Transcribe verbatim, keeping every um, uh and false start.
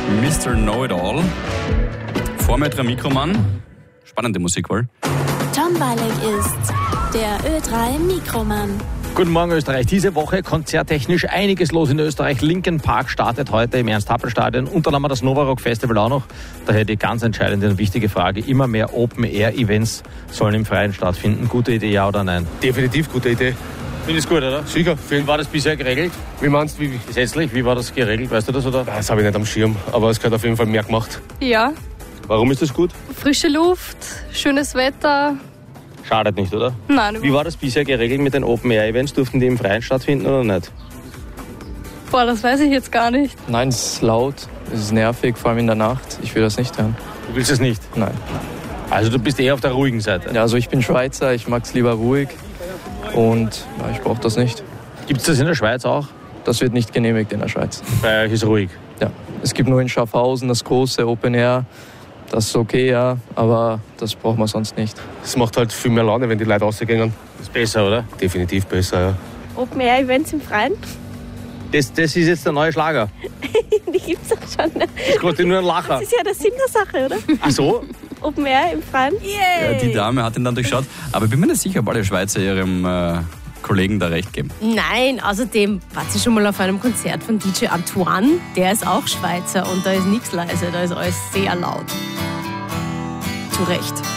Mister Know-It-All. Vor mir dran Mikroman. Spannende Musikwahl. Tom Balek ist der Ö drei Mikroman. Guten Morgen Österreich. Diese Woche konzerttechnisch einiges los in Österreich. Linkin Park startet heute im Ernst-Happel-Stadion. Und dann haben wir das Novarock Festival auch noch. Daher die ganz entscheidende und wichtige Frage. Immer mehr Open-Air-Events sollen im Freien stattfinden. Gute Idee, ja oder nein? Definitiv gute Idee. Findest du gut, oder? Sicher. Wie war das bisher geregelt? Wie meinst du? Wie? Gesetzlich, wie war das geregelt? Weißt du das, oder? Das habe ich nicht am Schirm, aber es gehört auf jeden Fall mehr gemacht. Ja, Warum ist das gut? frische Luft, schönes Wetter. Schadet nicht, oder? Nein, Wie war das bisher geregelt mit den Open-Air-Events? Durften die im Freien stattfinden oder nicht? boah, das weiß ich jetzt gar nicht. Nein, es ist laut, es ist nervig, vor allem in der Nacht. Ich will das nicht hören. Du willst es nicht? Nein. Also du bist eher auf der ruhigen Seite. Ja, also ich bin Schweizer, ich mag es lieber ruhig und ja, ich brauche das nicht. Gibt es das in der Schweiz auch? Das wird nicht genehmigt in der Schweiz. Bei euch ist ruhig. Ja, es gibt nur in Schaffhausen das große Open Air. Das ist okay, ja, aber das braucht man sonst nicht. Es macht halt viel mehr Laune, wenn die Leute rausgehen. Ist besser, oder? Definitiv besser, ja. Open-Air-Events im Freien? Das, das ist jetzt der neue Schlager. Die gibt's auch schon. Das kostet nur ein Lacher. Das ist ja der Sinn der Sache, oder? Ach so? Open-Air im Freien? Ja, die Dame hat ihn dann durchschaut. Aber ich bin mir nicht sicher, ob alle Schweizer ihrem äh, Kollegen da recht geben. Nein, außerdem war sie schon mal auf einem Konzert von D J Antoine. Der ist auch Schweizer und da ist nichts leise, da ist alles sehr laut. Zu Recht.